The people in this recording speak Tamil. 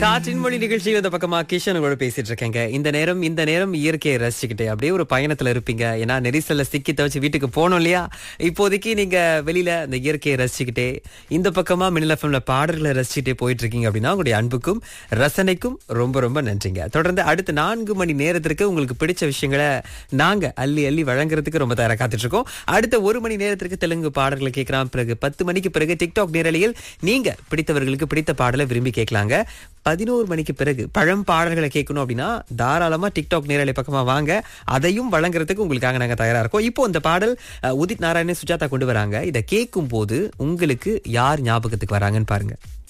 காற்றின் மொழி நிகழ்ச்சியில் இந்த பக்கமா கிஷன் கூட பேசிட்டு இருக்கேங்க. இந்த நேரம் இயற்கையை ரசிச்சுக்கிட்டே அப்படியே ஒரு பயணத்துல இருப்பீங்க. ஏன்னா நெரிசல்ல சிக்கி தவிச்சு வீட்டுக்கு போனோம் இல்லையா? இப்போதைக்கு நீங்க வெளியில இந்த இயற்கையை ரசிச்சுக்கிட்டே இந்த பக்கமா மின்னல் எஃப்எம்ல பாடல்களை ரசிச்சுட்டே போயிட்டு இருக்கீங்க அப்படின்னா உங்களுடைய அன்புக்கும் ரசனைக்கும் ரொம்ப ரொம்ப நன்றிங்க. தொடர்ந்து அடுத்த 4 மணி நேரத்திற்கு உங்களுக்கு பிடிச்ச விஷயங்களை நாங்க அள்ளி அள்ளி வழங்குறதுக்கு ரொம்ப தயாரா காத்துட்டு இருக்கோம். அடுத்த 1 மணி நேரத்திற்கு தெலுங்கு பாடல்களை கேட்கலாம். பிறகு 10 மணிக்கு பிறகு டிக்டாக் நேரலையில் நீங்க பிடித்தவர்களுக்கு பிடித்த பாடலை விரும்பி கேட்கலாங்க. 11 மணிக்கு பிறகு பழம் பாடல்களை கேட்கணும் அப்படின்னா தாராளமா டிக்டாக் நேரலை பக்கமா வாங்க. அதையும் வழங்குறதுக்கு உங்களுக்காக நாங்க தயாரா இருக்கோம். இப்போ இந்த பாடல் உதித் நாராயணன் சுஜாதா கொண்டு வராங்க. இதை கேட்கும் போது உங்களுக்கு யார் ஞாபகத்துக்கு வராங்கன்னு பாருங்க.